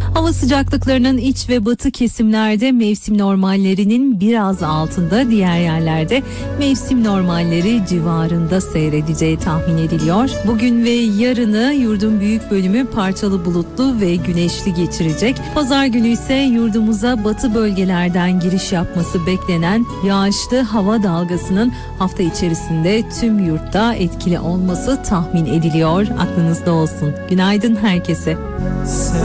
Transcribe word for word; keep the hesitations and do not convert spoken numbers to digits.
Hava sıcaklıklarının iç ve batı kesimlerde mevsim normallerinin biraz altında, diğer yerlerde mevsim normalleri civarında seyredeceği tahmin ediliyor. Bugün ve yarını yurdun büyük bölümü parçalı bulutlu ve güneşli geçirecek. Pazar günü ise yurdumuza batı bölgelerden giriş yapması beklenen yağışlı hava dalgasının hafta içerisinde tüm yurtta etkili olması tahmin ediliyor. Aklınızda olsun. Günaydın herkese.